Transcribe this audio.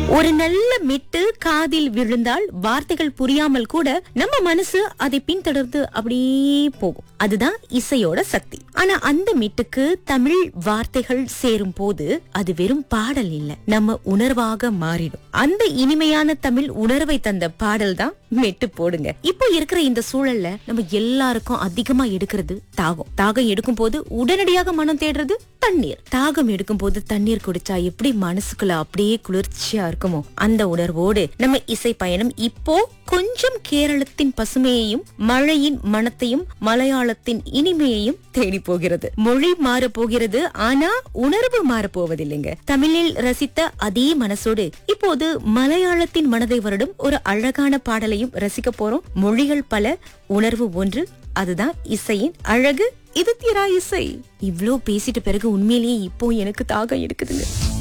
ஒரு நல்ல மெட்டு காதில் விழுந்தால் வார்த்தைகள் புரியாமல் கூட நம்ம மனசு அதை பின்தொடர்ந்து அப்படியே போகும். அதுதான் இசையோட சக்தி. ஆனா அந்த மெட்டுக்கு தமிழ் வார்த்தைகள் சேரும் போது அது வெறும் பாடல் இல்ல, நம்ம உணர்வாக மாறிடும். அந்த இனிமையான தமிழ் உணர்வை தந்த பாடல் தான் மெட்டு போடுங்க. இப்போ இருக்கிற இந்த சூழல்ல நம்ம எல்லாருக்கும் அதிகமா எடுக்கிறது தாகம் எடுக்கும் போது உடனடியாக மனம் தேடுறது தண்ணீர். தாகம் எடுக்கும் போது தண்ணீர் குடிச்சா எப்படி மனசுக்குள்ள அப்படியே குளிர்ச்சியா இருக்குமோ, அந்த உணர்வோடு நம்ம இசை பயணம் இப்போ கொஞ்சம் கேரளத்தின் பசுமையையும் மழையின் மணத்தையும் மலையாளத்தின் இனிமையையும் தேடி போகிறது. மொழி மாற போகிறது, ஆனா உணர்வு மாற போவதில்லைங்க. தமிழில் ரசித்த அதே மனசோடு இப்போது மலையாளத்தின் மனதை வருடும் ஒரு அழகான பாடலையும் ரசிக்க போறோம். மொழிகள் பல, உணர்வு ஒன்று. அதுதான் இசையின் அழகு. இது தீரா இசை. இவ்ளோ பேசிட்ட பிறகு உண்மையிலேயே இப்போ எனக்கு தாகம் எடுக்குதுங்க.